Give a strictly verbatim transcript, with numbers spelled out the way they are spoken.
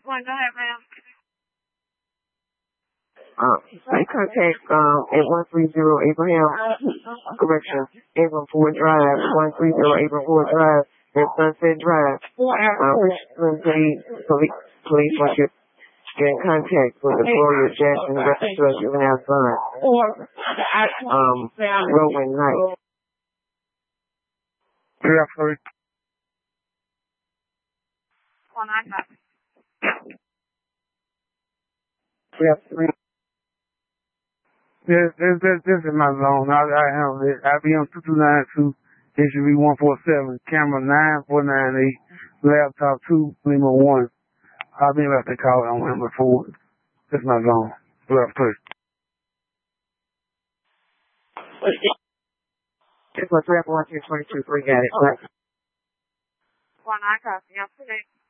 One, go ahead, ma'am. Uh, make contact um, at one three zero Abraham, correction, Abram Ford Drive, one three zero Abram Ford Drive, and Sunset Drive. Uh, police, police, police want you to get in contact with the Gloria Jackson reference to a juvenile son. Um, Rowan Knight. Yeah, sorry. One, I got it. We have three. This, this, this, this is my zone. I, I handle it. I be on two two nine two, H V one four seven, camera nine four nine eight, laptop two, Lima one. I've been left to call it on number four. This is my zone. Left push. This was three one two twenty two three. Got it. One, I got it. Yesterday.